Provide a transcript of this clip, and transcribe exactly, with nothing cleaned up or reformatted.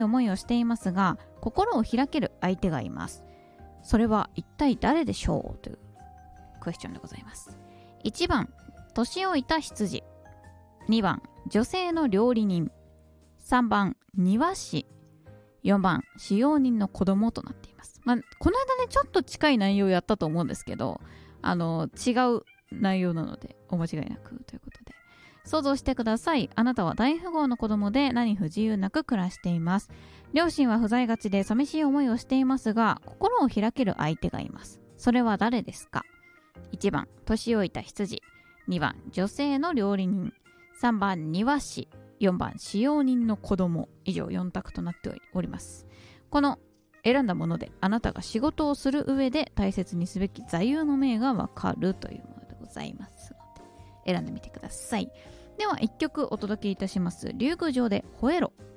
思いをしていますが、心を開ける相手がいます。それは一体誰でしょうというクエスチョンでございます。いちばん、年老いた羊。にばん、女性の料理人。さんばん、庭師。よんばん、使用人の子供となっています。まあ、この間ね、ちょっと近い内容をやったと思うんですけど、あの、違う内容なので、お間違いなくということで。想像してください。あなたは大富豪の子供で何不自由なく暮らしています。両親は不在がちで寂しい思いをしていますが、心を開ける相手がいます。それは誰ですか？いちばん、年老いた羊。にばん、女性の料理人。さんばん、庭師。よんばん、使用人の子供。以上よん択となっております。この選んだものであなたが仕事をする上で大切にすべき座右の銘がわかるというものでございますので、選んでみてください。ではいっきょくお届けいたします。竜宮城で吠えろ。